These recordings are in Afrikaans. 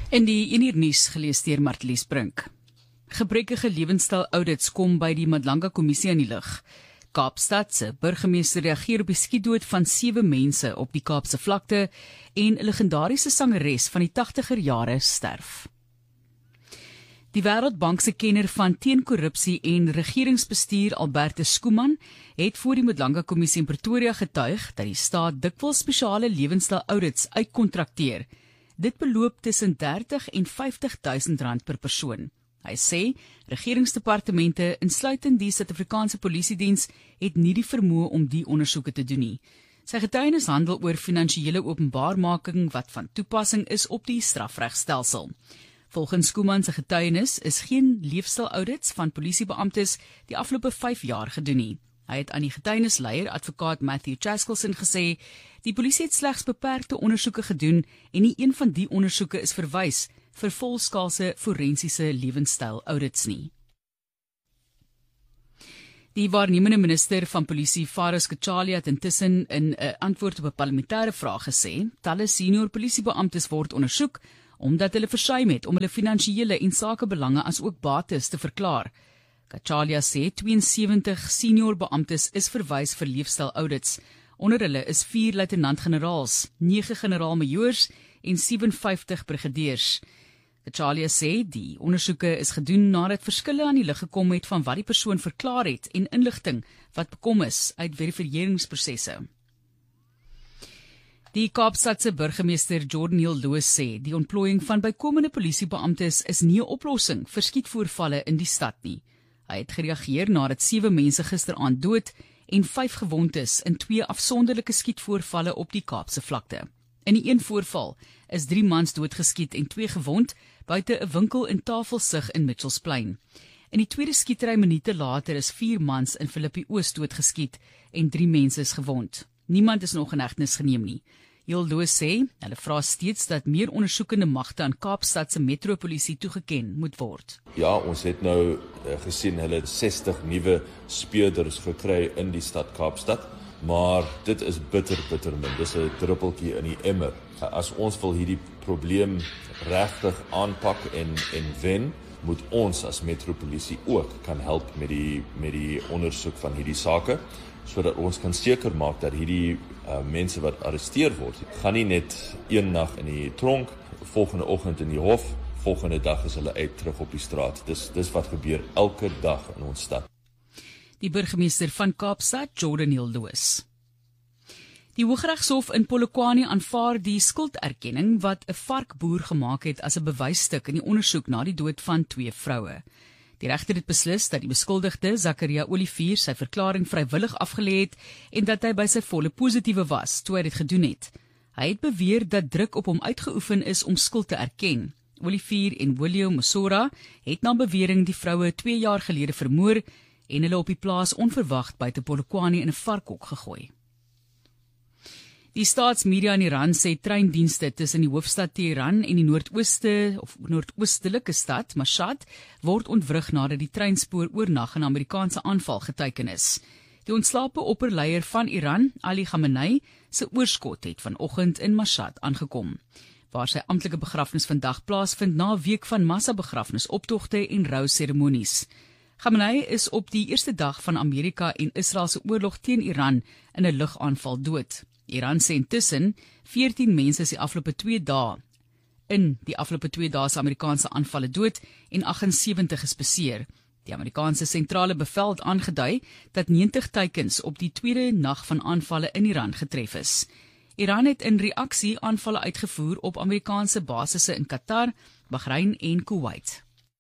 In die 1 uur nuus gelees deur Martlies Brink. Gebrekkige lewenstyl audits kom by die Madlanga Kommissie aan die lig. Kaapstad se burgemeester reageer op die skietdood van 7 mense op die Kaapse vlakte en 'n legendariese sangeres van die 80er jare sterf. Die Wêreldbank se kenner van teenkorrupsie en regeringsbestuur Albertus Schoeman het voor die Madlanga Kommissie in Pretoria getuig dat die staat dikwels spesiale lewenstyl audits uitkontrakteer. Dit beloop tussen 30 en 50.000 rand per persoon. Hy sê, regeringsdepartemente, insluitend die Suid-Afrikaanse Polisiediens, het nie die vermoë om die ondersoeke te doen nie. Sy getuienis handel oor finansiële openbaarmaking wat van toepassing is op die strafregstelsel. Volgens Schoeman se getuienis is geen leefstyl-audits van polisiebeamptes die afgelope 5 jaar gedoen nie. Hy het aan die getuienisleier, advokaat Matthew Chaskelson, gesê, die polisie het slegs beperkte ondersoeke gedoen en nie een van die ondersoeke is verwys vir volskaalse forensiese lewenstyl-audits nie. Die waarnemende minister van polisie, Faris Cachalia, het intussen in 'n antwoord op 'n parlementêre vraag gesê, talle senior polisiebeamptes word ondersoek omdat hulle versuim het om hulle finansiële en sakebelange as ook bates te verklaar. Cachalia sê 72 senior beamptes is verwys vir leefstyl-audits. Onder hulle is 4 luitenant-generaals, 9 generaal-majoors en 57 brigadeers. Cachalia sê die ondersoeke is gedoen nadat verskille aan die lig gekom het van wat die persoon verklaar het en inligting wat bekom is uit verifieringsprosesse. Die Kaapstadse burgemeester Jordan Hill Loos sê die ontplooiing van bykomende polisiebeamptes is nie 'n oplossing vir skietvoorvalle in die stad nie. Hy het gereageer nadat 7 mense gisteraand dood en 5 gewond is in 2 afsonderlike skietvoorvalle op die Kaapse vlakte. In die een voorval is 3 mans doodgeskiet en 2 gewond buite 'n winkel in Tafelsig in Mitchells Plain. In die tweede skietery minute later is 4 mans in Philippi Oos doodgeskiet en 3 mense is gewond. Niemand is nog in hegtenis geneem nie. Hill Loos sê, hulle vra steeds dat meer ondersoekende magte aan Kaapstad se metropolisie toegeken moet word. Ja, ons het nou gesien hulle het 60 nuwe speurders gekry in die stad Kaapstad, maar dit is bitter min. Dis 'n druppeltjie in die emmer. As ons wil hierdie probleem regtig aanpak en wen, moet ons as metropolisie ook kan help met die ondersoek van hierdie sake, sodat ons kan seker maak dat hierdie mense wat arresteer word, gaan nie net een nag in die tronk, volgende oggend in die hof, volgende dag is hulle uit terug op die straat. Dis wat gebeur elke dag in ons stad. Die burgemeester van Kaapstad, Jordan Hill Loos. Die Hooggeregshof in Polokwane aanvaar die skulderkenning wat 'n varkboer gemaak het as 'n bewysstuk in die ondersoek na die dood van 2 vroue. Die regter het beslis dat die beskuldigde, Zakaria Olivier, sy verklaring vrywillig afgelê het en dat hy by sy volle positiewe was toe hy dit gedoen het. Hy het beweer dat druk op hom uitgeoefen is om skuld te erken. Olivier en William Mosora het na bewering die vroue 2 jaar gelede vermoor en hulle op die plaas onverwags buite Polokwane in 'n varkhok gegooi. Die staatsmedia in Iran sê treindienste tussen die hoofstad Teheran en die noordoostelike stad, Mashhad, word ontwrig nadat die treinspoor oornag 'n Amerikaanse aanval geteken is. Die ontslape opperleier van Iran, Ali Khamenei, se oorskot het vanoggend in Mashhad aangekom, waar sy amptelike begrafnis vandag plaasvind na 'n week van massabegrafnisoptogte en rouseremonies. Khamenei is op die eerste dag van Amerika en Israel se oorlog teen Iran in 'n lugaanval dood. Iran sê intussen 14 mense is in die afgelope 2 dae se Amerikaanse aanvalle dood en 78 is beseer. Die Amerikaanse sentrale bevel het aangedui dat 90 teikens op die tweede nag van aanvalle in Iran getref is. Iran het in reaksie aanvalle uitgevoer op Amerikaanse basisse in Qatar, Bahrein en Kuwait.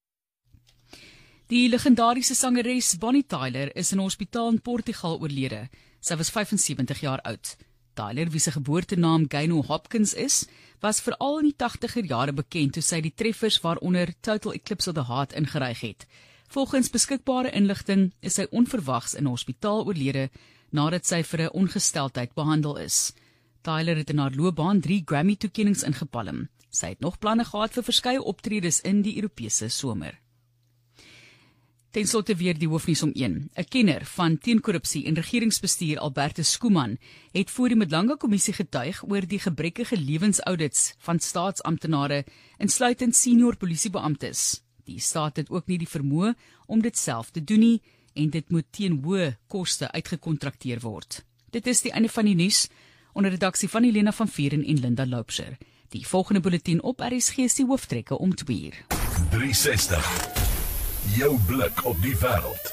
Die legendariese sangeres Bonnie Tyler is in 'n hospitaal in Portugal oorlede. Sy was 75 jaar oud. Tyler, wie se geboortenaam Gaynor Hopkins is, was veral in die 80er jare bekend toe sy die treffers waaronder Total Eclipse of the Heart ingeryg het. Volgens beskikbare inligting is sy onverwags in 'n hospitaal oorlede nadat sy vir 'n ongesteldheid behandel is. Tyler het in haar loopbaan 3 Grammy-toekennings ingepalm. Sy het nog planne gehad vir verskeie optredes in die Europese somer. Ten slotte weer die hoofnuus om 1. 'n Kenner van teenkorrupsie en regeringsbestuur, Albertus Schoeman, het voor die Madlanga Kommissie getuig oor die gebrekkige lewensaudits van staatsamptenare, insluitend senior polisiebeamptes. Die staat het ook nie die vermoë om dit self te doen nie en dit moet teen hoë koste uitgekontrakteer word. Dit is die einde van die nuus onder redaksie van Helena van Vieren en Linda Loubser. Die volgende bulletin op RSG is die hooftrekke om 2 uur. 360. Jou blik op die wêreld.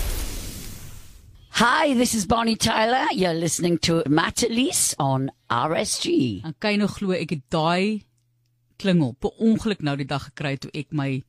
Hi, this is Bonnie Tyler. You're listening to Matt Elise on RSG. En kan jy nog glo, ek het daai klingel per ongeluk nou die dag gekry toe ek my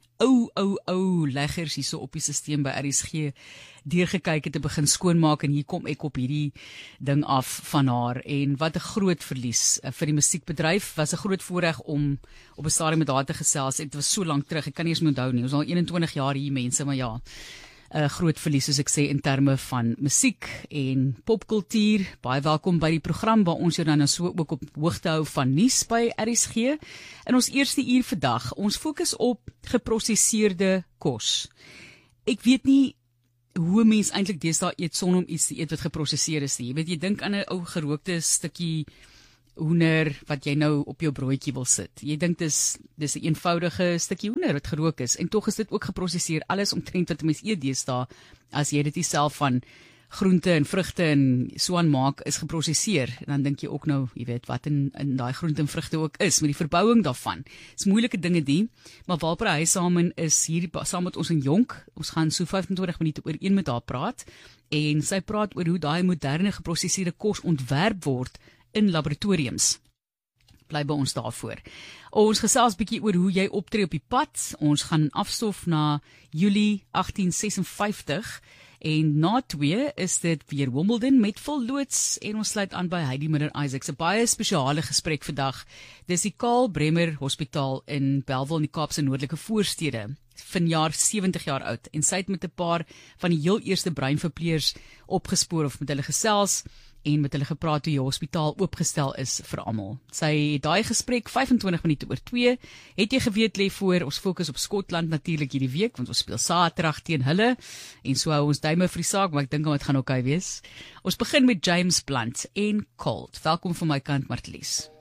ou leggers hier so op die sisteem by RSG deurgekyk het te begin skoonmaak en hier kom ek op hierdie ding af van haar en wat 'n groot verlies vir die musiekbedryf. Was 'n groot voorreg om op 'n stadium met haar te gesels. Dit was so lank terug, ek kan nie eens onthou nie. Ons al 21 jaar hier mense, maar ja, 'n groot verlies soos ek sê in terme van musiek en popkultuur. Baie welkom by die program waar ons jou dan so ook op hoogte hou van nuus by RSG. In ons eerste uur vandag, ons fokus op geprosesseerde kos. Ek weet nie hoe mens eintlik deesdae eet sonder om iets te eet wat geprosesseer is nie. Jy weet, jy dink aan 'n ou gerookte stukkie hoender wat jy nou op jou broodjie wil sit. Jy dink dis 'n eenvoudige stukkie hoender wat gerook is en tog is dit ook geprosesseer. Alles omtrent wat mense eet deesdae, as jy dit self van groente en vrugte en so aan maak, is geprosesseer. En dan dink jy ook nou, jy weet wat in daai groente en vrugte ook is met die verbouing daarvan. Dis moeilike dinge die, maar Walpra Huissamen is hier saam met ons in Jonk. Ons gaan so 25 minute oor 1 met haar praat en sy praat oor hoe daai moderne geprosesseerde kos ontwerp word in laboratoriums. Bly by ons daarvoor. Ons gesels bietjie oor hoe jy optree op die pad. Ons gaan afstof na Julie 1856 en na 2 is dit weer Wimbledon met vol loods en ons sluit aan by Heidi Miller-Isaacs. 'n baie spesiale gesprek vandag. Dis die Karl Bremer Hospitaal in Bellville in die Kaapse Noordelike Voorstede. Vanjaar 70 jaar oud en sy het met 'n paar van die heel eerste breinverpleegers opgespoor of met hulle gesels en met hulle gepraat hoe die hospitaal oopgestel is vir almal. Sy het daai gesprek 25 minute oor 2. Het jy geweet lê voor, ons fokus op Skotland natuurlik hierdie week, want ons speel Saterdag teen hulle, en so hou ons duime vir die saak, maar ek dink dit gaan oukei wees. Ons begin met James Blunt en Cold. Welkom van my kant, Martelies.